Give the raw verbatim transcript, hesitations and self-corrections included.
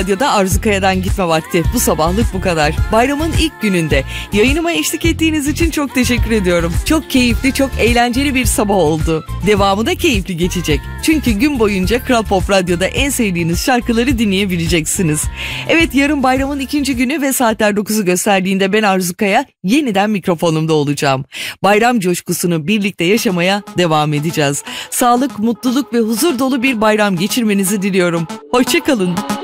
Radyo'da Arzu Kaya'dan gitme vakti. Bu sabahlık bu kadar. Bayramın ilk gününde yayınıma eşlik ettiğiniz için çok teşekkür ediyorum. Çok keyifli, çok eğlenceli bir sabah oldu. Devamı da keyifli geçecek. Çünkü gün boyunca Kral Pop Radyo'da en sevdiğiniz şarkıları dinleyebileceksiniz. Evet, yarın bayramın ikinci günü ve saatler dokuzu gösterdiğinde ben Arzu Kaya yeniden mikrofonumda olacağım. Bayram coşkusunu birlikte yaşamaya devam edeceğiz. Sağlık, mutluluk ve huzur dolu bir bayram geçirmenizi diliyorum. Hoşça kalın.